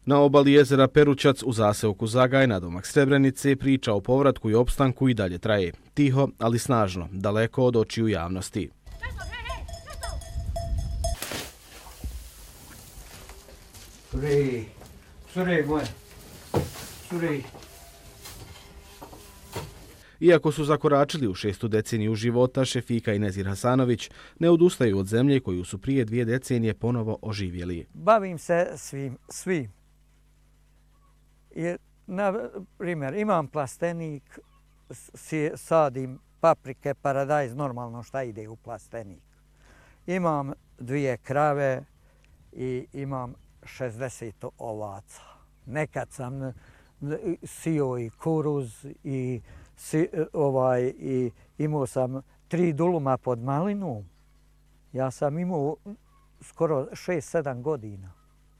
Na obali jezera Perućac u zaseoku Zagaj, nadomak Srebrenice, priča o povratku i opstanku i dalje traje. Tiho, ali snažno, daleko od očiju javnosti. Iako su zakoračili u 6. deceniju života, Šefika i Nezir Hasanović ne odustaju od zemlje koju su prije 2 decenije ponovo oživjeli. Bavim se svim. Na primjer, imam plastenik, sadim paprike, paradajz, normalno šta ide u plastenik. Imam 2 krave i imam 60 ovaca. Nekad sam sio i kuruz i imao sam 3 duluma pod malinom. Ja sam imao skoro 6-7 godina.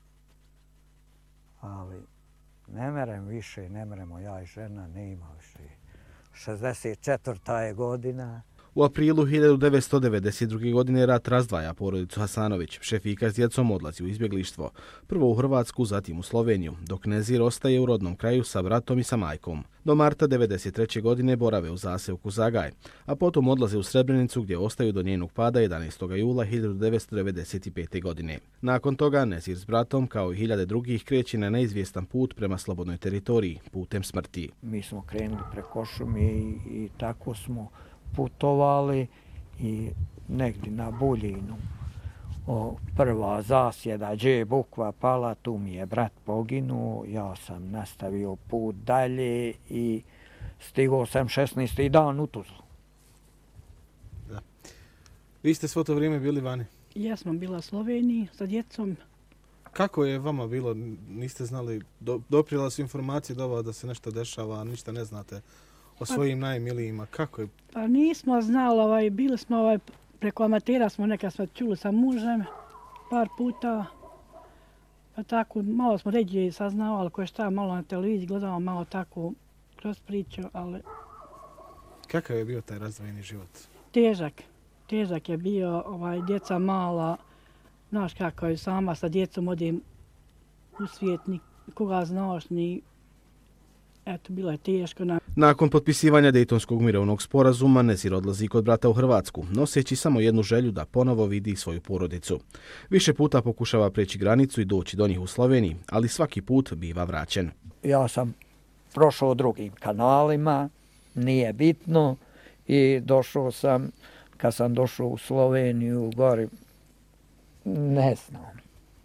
Ali ne merem više, ne meremo ja i žena, ne ima više. 64. je godina. U aprilu 1992. godine rat razdvaja porodicu Hasanović. Šefika s djecom odlazi u izbjeglištvo. Prvo u Hrvatsku, zatim u Sloveniju, dok Nezir ostaje u rodnom kraju sa bratom i sa majkom. Do marta 1993. godine borave u zaseoku Zagaj, a potom odlaze u Srebrenicu gdje ostaju do njenog pada 11. jula 1995. godine. Nakon toga Nezir s bratom, kao i hiljade drugih, kreće na neizvjestan put prema slobodnoj teritoriji, putem smrti. Mi smo krenuli preko šume i tako smo putovali i negdje na Buljinu. Prva zasjeda, gdje je bukva pala, tu mi je brat poginuo, ja sam nastavio put dalje i stigao sam 16. dan u Tuzlu. Da. Vi ste svo to vrijeme bili vani? Ja sam bila u Sloveniji sa djecom. Kako je vama bilo? Niste znali, doprijela su informacije do vas da se nešto dešava, a ništa ne znate o svojim najmilijima. Kako je? Pa nismo znali, bili smo preko amatera, nekad smo čuli sa mužem par puta. Pa tako, malo smo ređe saznavali koje šta, malo na televiziji gledamo, malo tako kroz priču, ali... Kakav je bio taj razdvojeni život? Težak je bio, djeca mala, znaš kako je, sama sa djecom odem u svijet, koga znaš, ni... Eto, bilo je teško. Nakon potpisivanja Dejtonskog mirovnog sporazuma, Nezir odlazi kod brata u Hrvatsku, noseći samo jednu želju da ponovo vidi svoju porodicu. Više puta pokušava preći granicu i doći do njih u Sloveniji, ali svaki put biva vraćen. Ja sam prošao drugim kanalima, nije bitno, i došao sam, kad sam došao u Sloveniju, gori, ne znam.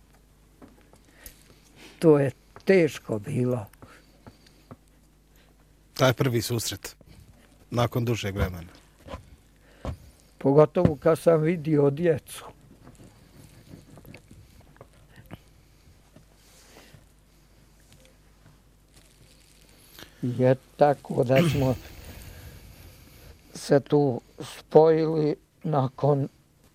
To je teško bilo. Taj prvi susret, nakon dužeg vremena. Pogotovo kad sam vidio djecu. Je tako da smo se tu spojili nakon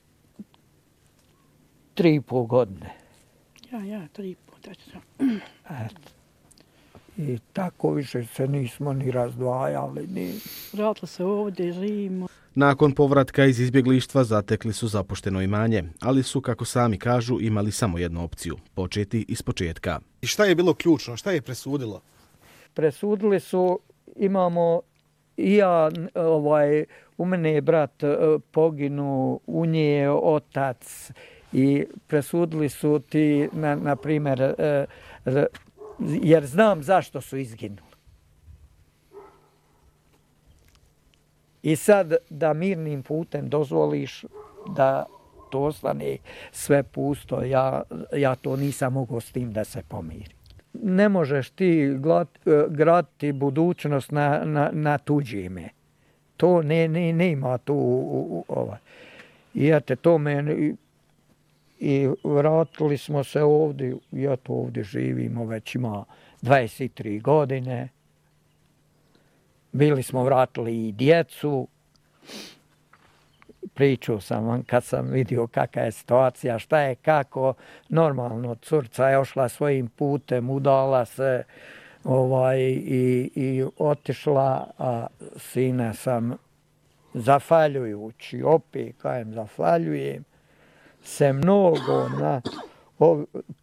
3,5 godine. Ja, 3,5 tačno. Eto. I tako više se nismo ni razdvajali. Vratili se ovdje, živimo. Nakon povratka iz izbjeglištva zatekli su zapušteno imanje, ali su, kako sami kažu, imali samo jednu opciju, početi ispočetka. I šta je bilo ključno? Šta je presudilo? Presudili su, imamo i ja, u mene je brat poginuo, u nje je otac, i presudili su ti, na primjer, jer znam zašto su izginuli. I sad da mirnim putem dozvoliš da to ostane sve pusto, ja to nisam mogao s tim da se pomiri. Ne možeš ti graditi budućnost na tuđime. To ne ima tu. I eto, to meni... I vratili smo se ovdje, ja to ovdje živimo, već ima 23 godine. Bili smo vratili i djecu. Pričao sam vam kad sam vidio kakva je situacija, šta je kako. Normalno, curca je ošla svojim putem, udala se i otišla, a sina sam zafaljujući, opet kajem zafaljujem, se mnogo